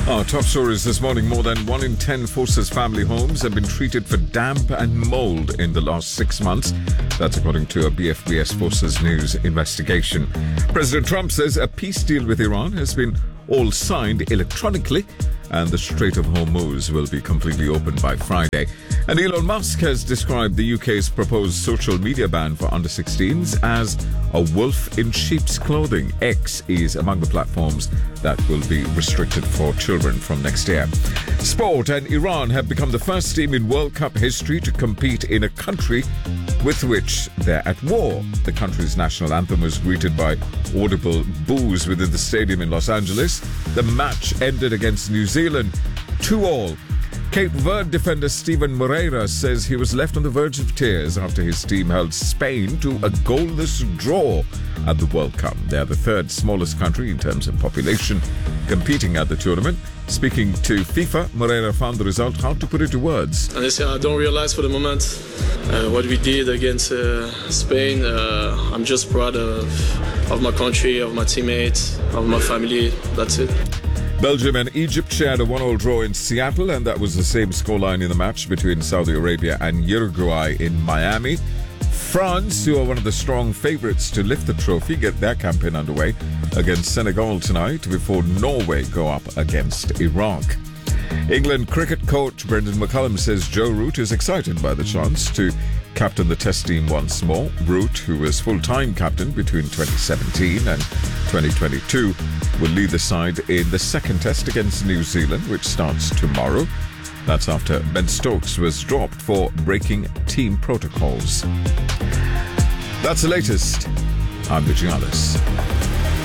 Our top stories this morning. More than 1 in 10 Forces family homes have been treated for damp and mold in the last 6 months. That's according to a BFBS Forces News investigation. President Trump says a peace deal with Iran has been all signed electronically and the Strait of Hormuz will be completely open by Friday. And Elon Musk has described the UK's proposed social media ban for under 16s as a wolf in sheep's clothing. X is among the platforms that will be restricted for children from next year. Sport, and Iran have become the first team in World Cup history to compete in a country with which they're at war. The country's national anthem was greeted by audible boos within the stadium in Los Angeles. The match ended against New Zealand 2-2. Cape Verde defender Steven Moreira says he was left on the verge of tears after his team held Spain to a goalless draw at the World Cup. They are the third smallest country in terms of population competing at the tournament. Speaking to FIFA, Moreira found the result hard to put into words. Honestly, I don't realize for the moment what we did against Spain. I'm just proud of my country, of my teammates, of my family. That's it. Belgium and Egypt shared a 1-1 draw in Seattle, and that was the same scoreline in the match between Saudi Arabia and Uruguay in Miami. France, who are one of the strong favourites to lift the trophy, get their campaign underway against Senegal tonight before Norway go up against Iraq. England cricket coach Brendan McCullum says Joe Root is excited by the chance to captain the Test team once more. Root, who was full-time captain between 2017 and 2022, will lead the side in the second Test against New Zealand, which starts tomorrow. That's after Ben Stokes was dropped for breaking team protocols. That's the latest. I'm Vijay Alice.